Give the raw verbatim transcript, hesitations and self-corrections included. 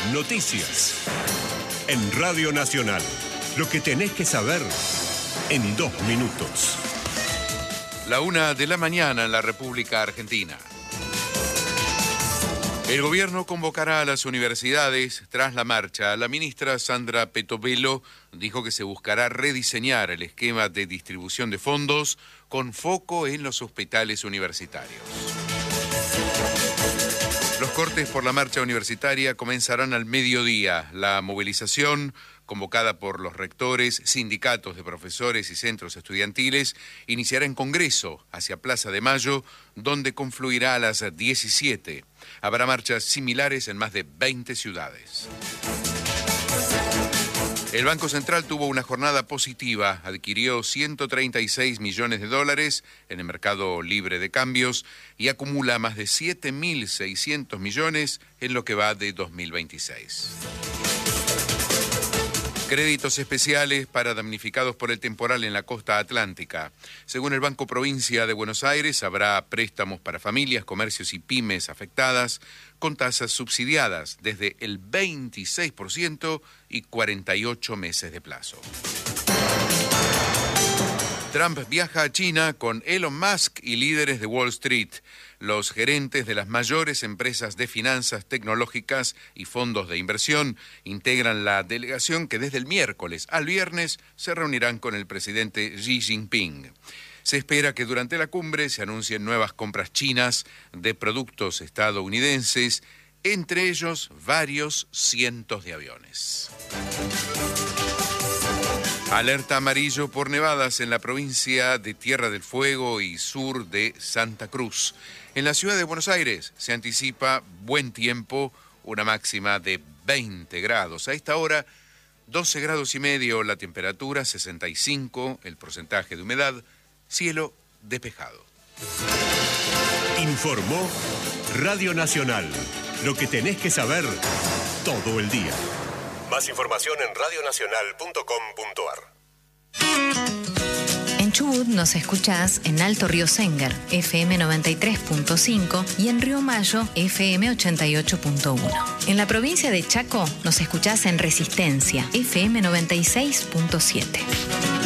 Noticias. En Radio Nacional. Lo que tenés que saber en dos minutos. La una de la mañana en la República Argentina. El gobierno convocará a las universidades tras la marcha. La ministra Sandra Petovelo dijo que se buscará rediseñar el esquema de distribución de fondos con foco en los hospitales universitarios. Los cortes por la marcha universitaria comenzarán al mediodía. La movilización, convocada por los rectores, sindicatos de profesores y centros estudiantiles, iniciará en Congreso, hacia Plaza de Mayo, donde confluirá a las diecisiete. Habrá marchas similares en más de veinte ciudades. El Banco Central tuvo una jornada positiva, adquirió ciento treinta y seis millones de dólares en el mercado libre de cambios y acumula más de siete mil seiscientos millones en lo que va de dos mil veintiséis. Créditos especiales para damnificados por el temporal en la costa atlántica. Según el Banco Provincia de Buenos Aires, habrá préstamos para familias, comercios y pymes afectadas con tasas subsidiadas desde el veintiséis por ciento y cuarenta y ocho meses de plazo. Trump viaja a China con Elon Musk y líderes de Wall Street. Los gerentes de las mayores empresas de finanzas tecnológicas y fondos de inversión integran la delegación que desde el miércoles al viernes se reunirán con el presidente Xi Jinping. Se espera que durante la cumbre se anuncien nuevas compras chinas de productos estadounidenses, entre ellos varios cientos de aviones. Alerta amarillo por nevadas en la provincia de Tierra del Fuego y sur de Santa Cruz. En la ciudad de Buenos Aires se anticipa buen tiempo, una máxima de veinte grados. A esta hora, doce grados y medio la temperatura, sesenta y cinco el porcentaje de humedad, cielo despejado. Informó Radio Nacional. Lo que tenés que saber todo el día. Más información en radio nacional punto com punto a r. En Chubut nos escuchás en Alto Río Sénger, F M noventa y tres punto cinco y en Río Mayo, F M ochenta y ocho punto uno. En la provincia de Chaco nos escuchás en Resistencia, F M noventa y seis punto siete.